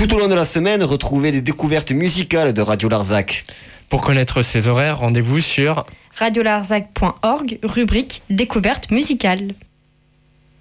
Tout au long de la semaine, retrouvez les découvertes musicales de Radio Larzac. Pour connaître ses horaires, rendez-vous sur radiolarzac.org, rubrique découverte musicale.